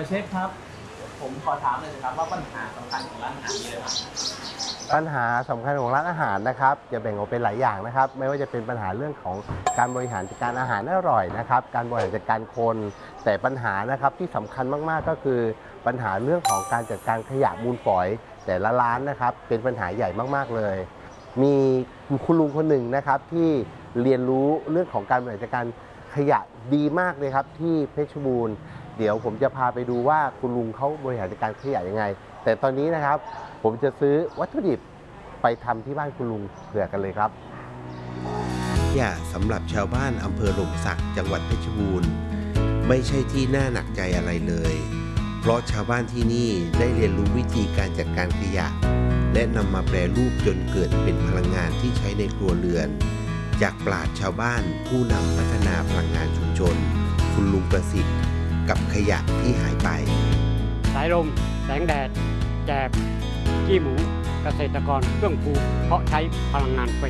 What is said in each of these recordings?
เชฟครับผมขอถามเลยนะครับว่าปัญหาสำคัญของร้านอาหารมีอะไรบ้างปัญหาสำคัญของร้านอาหารนะครับจะแบ่งออกเป็นหลายอย่างนะครับไม่ว่าจะเป็นปัญหาเรื่องของการบริหารจัดการอาหารอร่อยนะครับการบริหารจัดการคนแต่ปัญหานะครับที่สำคัญมากๆก็คือปัญหาเรื่องของการจัดการขยะมูลฝอยแต่ละร้านนะครับเป็นปัญหาใหญ่มากๆเลยมีคุณลุงคนหนึ่งนะครับที่เรียนรู้เรื่องของการบริหารจัดการขยะดีมากเลยครับที่เพชรบูรณ์เดี๋ยวผมจะพาไปดูว่าคุณลุงเขาบริหารจัดการขยะยังไงแต่ตอนนี้นะครับผมจะซื้อวัตถุดิบไปทำที่บ้านคุณลุงเผื่อกันเลยครับสำหรับชาวบ้านอำเภอหล่มสักจังหวัดเพชรบูรณ์ไม่ใช่ที่น่าหนักใจอะไรเลยเพราะชาวบ้านที่นี่ได้เรียนรู้วิธีการจัดการขยะและนำมาแปรรูปจนเกิดเป็นพลังงานที่ใช้ในครัวเรือนจากปราชญ์ชาวบ้านผู้นำพัฒนาพลังงานชุมชนคุณลุงประสิทธิ์กับขยะที่หายไปสายลมแสงแดดแจกขี้หมูเกษตรกรเครื่องปลูกเพราะใช้พลังงานฟรี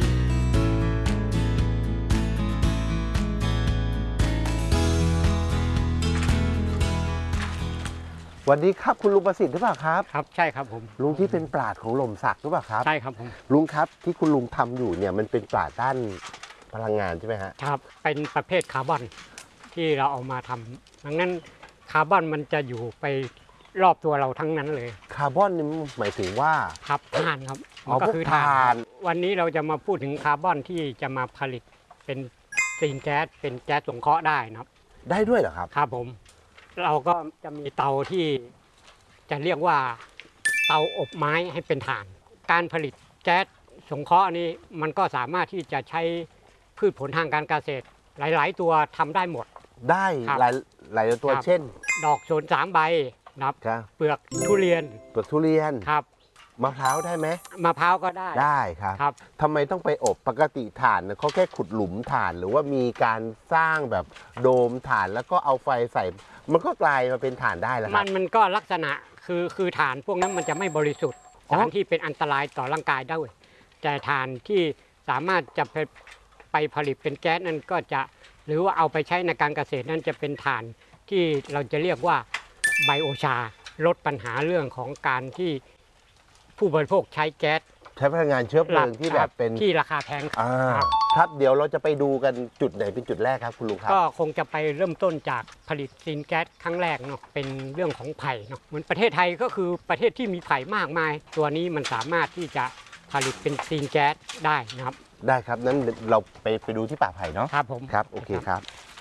สวัสดีครับคุณลุงประสิทธิ์หรือเปล่าครับครับใช่ครับผมลุงที่เป็นปราชญ์ของหล่มสักหรือเปล่าครับใช่ครับผมลุงครับที่คุณลุงทำอยู่เนี่ยมันเป็นปราชญ์ด้านพลังงานใช่ไหมฮะครับเป็นประเภทคาร์บอนที่เราเอามาทำดังนั้นคาร์บอนมันจะอยู่ไปรอบตัวเราทั้งนั้นเลยคาร์บอนนี่หมายถึงว่าครับถ่านครับมันก็คือถ่านวันนี้เราจะมาพูดถึงคาร์บอนที่จะมาผลิตเป็นซีนแก๊สเป็นแก๊สสังเคราะห์ได้นะครับได้ด้วยเหรอครับครับผมเราก็จะมีเตาที่จะเรียกว่าเตาอบไม้ให้เป็นถ่านการผลิตแก๊สสังเคราะห์นี้มันก็สามารถที่จะใช้พืชผลทางการเกษตรหลายๆตัวทำได้หมดได้หลายตัวเช่นดอกโสน3 ใบนะครับเปลือกทุเรียนครับมะพร้าวได้ไหมมะพร้าวก็ได้ครับทำไมต้องไปอบปกติถ่านเขาแค่ขุดหลุมถ่านหรือว่ามีการสร้างแบบโดมถ่านแล้วก็เอาไฟใส่มันก็กลายมาเป็นถ่านได้แล้วครับมันก็ลักษณะคือถ่านพวกนั้นมันจะไม่บริสุทธิ์สารที่เป็นอันตรายต่อร่างกายได้แต่ถ่านที่สามารถจะไปผลิตเป็นแก๊สนั้นก็จะหรือว่าเอาไปใช้ในการเกษตรนั้นจะเป็นถ่านที่เราจะเรียกว่าไบโอชาลดปัญหาเรื่องของการที่ผู้บริโภคใช้แก๊สใช้พลังงานเชื้อเพลิงที่แบบเป็นที่ราคาแพงครับเดี๋ยวเราจะไปดูกันจุดไหนเป็นจุดแรกครับคุณลุงครับก็คงจะไปเริ่มต้นจากผลิตซีนแก๊สครั้งแรกเนาะเป็นเรื่องของไผ่เนาะเหมือนประเทศไทยก็คือประเทศที่มีไผ่มากมายตัวนี้มันสามารถที่จะผลิตเป็นซีนแก๊สได้นะครับได้ครับนั้นเราไปดูที่ป่าไผ่เนาะครับผมครับโอเคครับ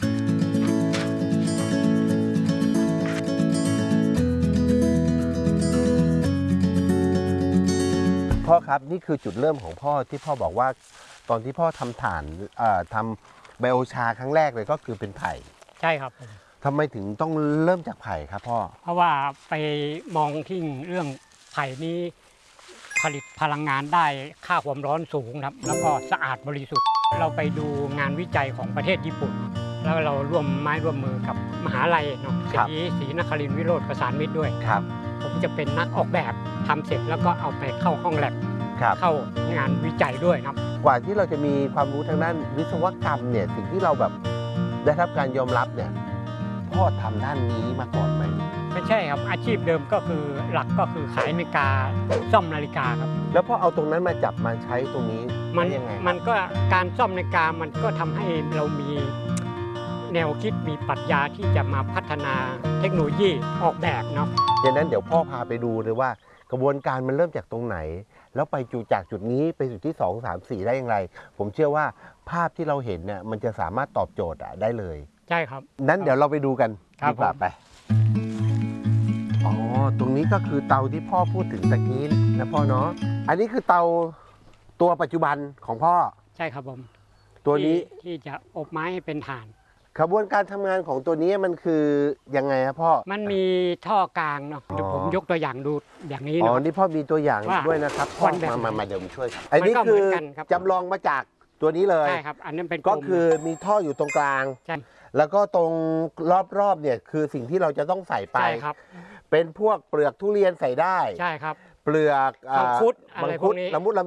พ่อครับนี่คือจุดเริ่มของพ่อที่พ่อบอกว่าตอนที่พ่อทำถ่านทำไบโอชาครั้งแรกเลยก็คือเป็นไผ่ใช่ครับทำไมถึงต้องเริ่มจากไผ่ครับพ่อเพราะว่าไปมองที่เรื่องไผ่นี้ผลิตพลังงานได้ค่าความร้อนสูงครับแล้วก็สะอาดบริสุทธิ์เราไปดูงานวิจัยของประเทศญี่ปุ่นแล้วเราร่วมไม้ร่วมมือกับมหาลัยเนาะศรีนครินทร์วิโรจน์ประสานมิตรด้วยครับผมจะเป็นนักออกแบบทำเสร็จแล้วก็เอาไปเข้าห้องแลบเข้างานวิจัยด้วยครับกว่าที่เราจะมีความรู้ทางด้านวิศวกรรมเนี่ยสิ่งที่เราแบบได้รับการยอมรับเนี่ยพ่อทำด้านนี้มาก่อนไหมไม่ใช่ครับอาชีพเดิมก็คือหลักก็คือขายนาฬิกาซ่อมนาฬิกาครับแล้วพ่อเอาตรงนั้นมาจับมาใช้ตรงนี้มันยังไงมันก็การซ่อมนาฬิกามันก็ทำให้เรามีแนวคิดมีปรัชญาที่จะมาพัฒนาเทคโนโลยีออกแบบเนาะดังนั้นเดี๋ยวพ่อพาไปดูเลยว่ากระบวนการมันเริ่มจากตรงไหนแล้วไปจากจุดนี้ไปจุดที่2 3 4ได้อย่างไรผมเชื่อว่าภาพที่เราเห็นเนี่ยมันจะสามารถตอบโจทย์ได้เลยใช่ครับนั้นเดี๋ยวเราไปดูกันดีกว่าไปอ๋อตรงนี้ก็คือเตาที่พ่อพูดถึงตะกี้นะพ่อเนาะอันนี้คือเตาตัวปัจจุบันของพ่อใช่ครับผมตัวนี้ที่จะอบไม้ให้เป็นถ่านกระบวนการทำงานของตัวนี้มันคือยังไงครับพ่อมันมีท่อกลางเนาะเดี๋ยวผมยกตัวอย่างดูอย่างนี้นะนี่พ่อมีตัวอย่างด้วยนะครับพ่อมาเดี๋ยวผมช่วยอันนี้คือจำลองมาจากตัวนี้เลยใช่ครับอันนี้เป็นก็คือมีท่ออยู่ตรงกลางใช่แล้วก็ตรงรอบๆเนี่ยคือสิ่งที่เราจะต้องใส่ไปใช่ครับเป็นพวกเปลือกทุเรียนใส่ได้ใช่ครับเปลือกมังคุดละมุดลำไย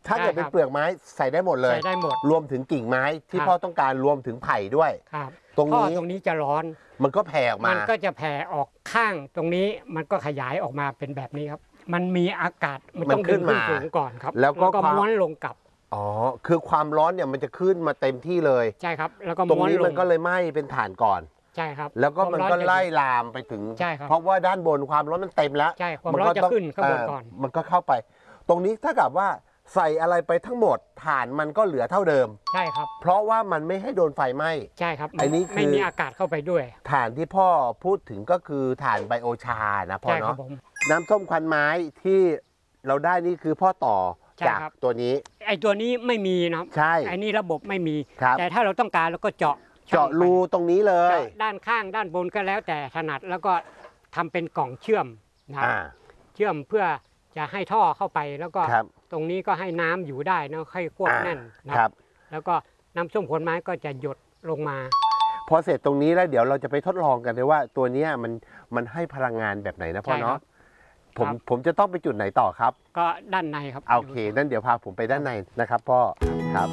ถ้าเกิดเป็นใช่ครับเปลือกไม้ใส่ได้หมดเลยใช้ได้หมดรวมถึงกิ่งไม้ที่ครับพ่อต้องการรวมถึงไผ่ด้วยครับตรงท่อนี้ตรงนี้จะร้อนมันก็แผ่ออกมัมานก็จะแผ่ออกข้างตรงนี้มันก็ขยายออกมาเป็นแบบนี้ครับ มันมีอากาศมันต้องดึงขึ้นสูงก่อนครับแล้วก็ความม้วนลงกลับอ๋อคือความร้อนเนี่ยมันจะขึ้นมาเต็มที่เลยใช่ครับ แล้วก็ตรงม้วนนี้ลมันงก็เลยไหม้เป็นฐานก่อนใช่ครับแล้วก็มันควาก็ร้อจะไล่ลามไปถึงใช่ครับเพราะว่าด้านบนความร้อนมันเต็มแล้วใช่ความร้อนจะขึ้นข้างบนก่อนมันก็เข้าไป ตรงนี้ถ้ากับว่าใส่อะไรไปทั้งหมดฐานมันก็เหลือเท่าเดิมใช่ครับเพราะว่ามันไม่ให้โดนไฟไหม้ใช่ครับไอ้นี่คือไม่มีอากาศเข้าไปด้วยฐานที่พ่อพูดถึงก็คือฐานไบโอชานะพ่อใช่ครับเนาะผมน้ำส้มควันไม้ที่เราได้นี่คือพ่อต่อใช่จากครับตัวนี้ไอ้ตัวนี้ไม่มีนะครับใช่ไอ้นี่ระบบไม่มีครับแต่ถ้าเราต้องการเราก็เจาะช่องเจาะรูตรงนี้เลไปยด้านข้างด้านบนก็แล้วแต่ถนัดแล้วก็ทำเป็นกล่องเชื่อมนะครับอ่าเชื่อมเพื่อจะให้ท่อเข้าไปแล้วก็ครับตรงนี้ก็ให้น้ำอยู่ได้นะค่อยควบแน่นนะครับ แล้วก็น้ำส้มผลไม้ก็จะหยดลงมาพอเสร็จตรงนี้แล้วเดี๋ยวเราจะไปทดลองกันเลยว่าตัวเนี้ยมันให้พลังงานแบบไหนนะพ่อใช่ครับเนาะผมครับผมจะต้องไปจุดไหนต่อครับก็ด้านในครับโอเคนั่นเดี๋ยวพาผมไปด้านในนะครับพ่อครับ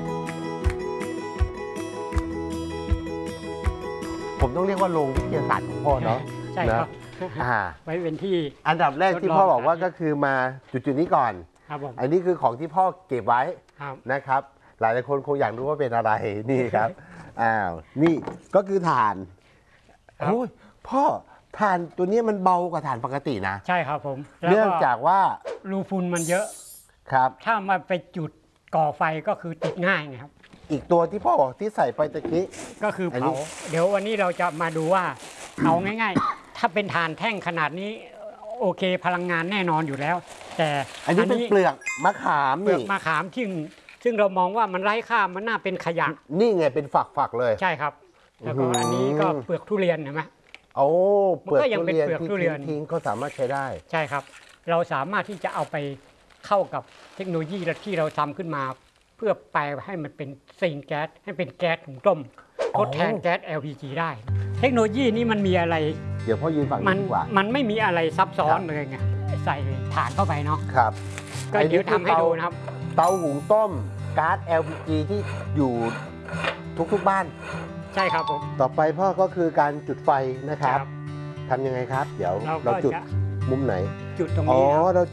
ผมต้องเรียกว่าโรงวิทยาศาสตร์ของพ่อเนาะใช่ครับอ่าไว้เป็นที่อันดับแรกที่พ่อบอกว่าก็คือมาจุดๆนี้ก่อนครับผมอันนี้คือของที่พ่อเก็บไว้ครับนะครับ หลายๆคนคงอยากรู้ว่าเป็นอะไรนี่ครับ อ้าวนี่ก็คือถ่านครับโอ้ยพ่อถ่านตัวนี้มันเบากว่าถ่านปกตินะใช่ครับผมแล้วเนื่องจากว่ารูฝุ่นมันเยอะครับถ้ามาไปจุดก่อไฟก็คือติดง่ายไงครับอีกตัวที่พ่อบอกที่ใส่ไปตะกี้ก็คืออนนี้เผาเดี๋ยววันนี้เราจะมาดูว่าเอาง่ายๆ ถ้าเป็นถ่านแท่งขนาดนี้โอเคพลังงานแน่นอนอยู่แล้ว แต่อันนี้เป็นเปลือกมะขามเปลือกนี่มะขามซึ่งเรามองว่ามันไร้ค่ามันน่าเป็นขยะนี่ไงเป็นฝักๆเลยใช่ครับ แล้วก็อันนี้ก็เปลือกทุเรียนเห็นไหมโอ้เปลือกมันก็ยังทุเป็นเรียนเปลือกที่ทุเรียนทิ้งก็สามารถใช้ได้ใช่ครับ เราสามารถที่จะเอาไปเข้ากับเทคโนโลยีที่เราทำขึ้นมา เพื่อไปให้มันเป็นซิงแก๊สให้เป็นแก๊สหุงต้มอ๋ทอดแทนแก๊ส LPG ได้ เทคโนโลยีนี้มันมีอะไรเดี๋ยวพ่อยืนฝั่งมันี้ดีกว่ามันไม่มีอะไรซับซ้อนเลยไงใส่ถ่านเข้าไปเนาะครับก็เดี๋ยวทำให้ดูนะครับเตาหุงต้มก๊าซ LPG ที่อยู่ทุกๆบ้านใช่ครับผมต่อไปพ่อก็คือการจุดไฟนะครับทำยังไงครับ เดี๋ยวเราเราก็จุดจะมุมไหนจุดตรงอ๋อนี้ครับเรา